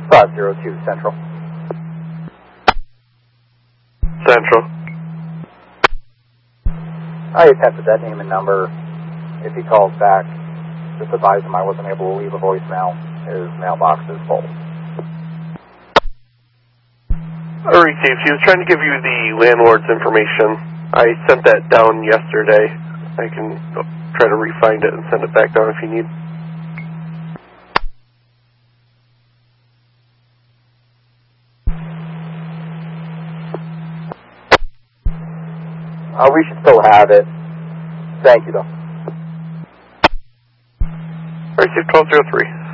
502 Central. Central. I attempted that name and number. If he calls back, just advise him I wasn't able to leave a voicemail. His mailbox is full. Alright, Dave, he was trying to give you the landlord's information. I sent that down yesterday. I can try to re-find it and send it back down if you need. We should still have it. Thank you, though. Alright, 1203.